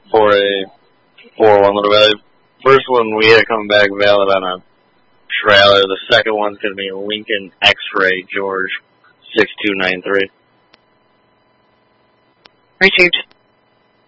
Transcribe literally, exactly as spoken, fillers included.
for a four one Little Valley. First one we had coming back valid on a trailer. The second one's going to be Lincoln X-Ray George six two nine three. Received.